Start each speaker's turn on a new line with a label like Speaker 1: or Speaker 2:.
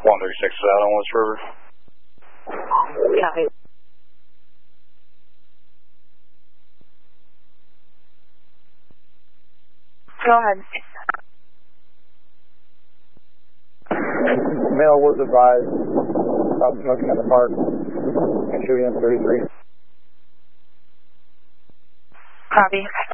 Speaker 1: 136 is out on West River.
Speaker 2: Copy. Go ahead.
Speaker 3: Male was advised about smoking at the park and shooting M33.
Speaker 2: Copy.